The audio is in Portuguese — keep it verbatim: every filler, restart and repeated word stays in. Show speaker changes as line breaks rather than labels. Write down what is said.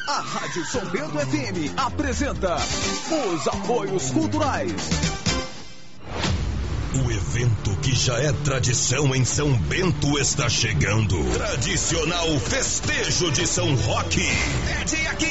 A Rádio São Bento F M apresenta os apoios culturais.
O evento que já é tradição em São Bento está chegando. Tradicional Festejo de São Roque. É dia quinze